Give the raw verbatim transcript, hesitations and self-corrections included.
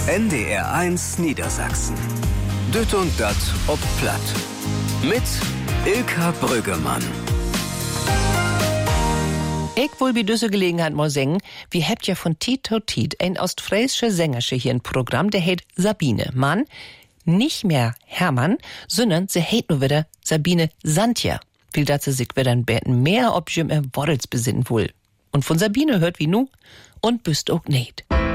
N D R eins Niedersachsen. Düt und dat ob Platt. Mit Ilka Brüggemann. Ich will bei dieser Gelegenheit mal singen, wir habt ja von Tiet zu Tiet ein ostfriesische Sängersche hier ein Programm, der heißt Sabine. Mann, nicht mehr Hermann, sondern sie heißt nur wieder Sabine Santja. Will dat sie sich wieder ein bisschen mehr ob im Worrels besinnen wohl. Und von Sabine hört wie nu und büst auch nicht.